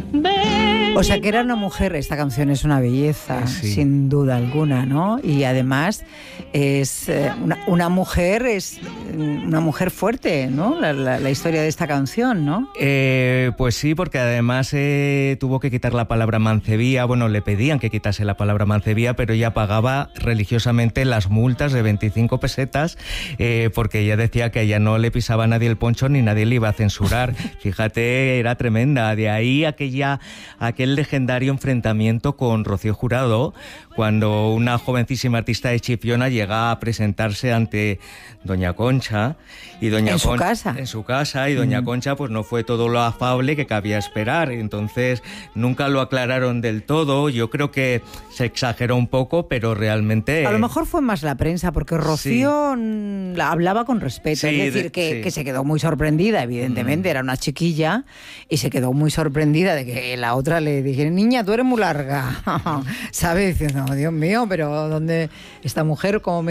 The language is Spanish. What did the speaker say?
O sea que era una mujer, esta canción es una belleza, sí. sin duda alguna, ¿no? Y además es una mujer fuerte, ¿no? La historia de esta canción, ¿no? Pues sí, porque además tuvo que quitar la palabra mancebía. Bueno, le pedían que quitase la palabra mancebía, pero ella pagaba religiosamente las multas de 25 pesetas porque ella decía que a ella no le pisaba a nadie el poncho ni nadie le iba a censurar. Fíjate, era tremenda. De ahí aquel legendario enfrentamiento con Rocío Jurado, cuando una jovencísima artista de Chipiona llega a presentarse ante Doña Concha y Doña Concha en su casa y Doña Concha pues no fue todo lo afable que cabía esperar, entonces nunca lo aclararon del todo. Yo creo que se exageró un poco, pero realmente a lo mejor fue más la prensa, porque Rocío la hablaba con respeto, sí, es decir, que se quedó muy sorprendida, evidentemente, era una chiquilla y se quedó muy sorprendida de que la otra le dijera: niña, tú eres muy larga, ¿sabes? Diciendo, Dios mío, pero ¿dónde esta mujer como me